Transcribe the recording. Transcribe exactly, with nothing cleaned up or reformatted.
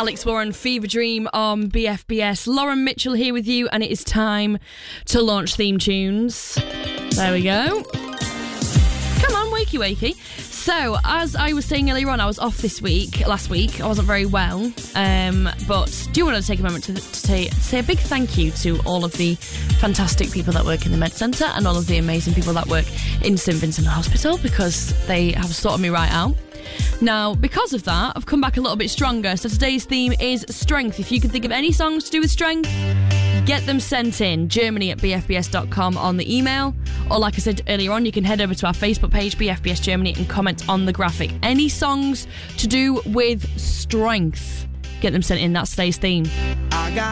Alex Warren, Fever Dream on B F B S. Lauren Mitchell here with you, and it is time to launch theme tunes. There we go. Come on, wakey wakey. So, as I was saying earlier on, I was off this week, last week. I wasn't very well. Um, but do want to take a moment to, to, say, to say a big thank you to all of the fantastic people that work in the Med Centre and all of the amazing people that work in St Vincent Hospital, because they have sorted me right out. Now, because of that, I've come back a little bit stronger. So today's theme is strength. If you can think of any songs to do with strength, get them sent in. Germany at b f b s dot com on the email. Or like I said earlier on, you can head over to our Facebook page, B F B S Germany, and comment on the graphic. Any songs to do with strength, get them sent in. That's today's theme.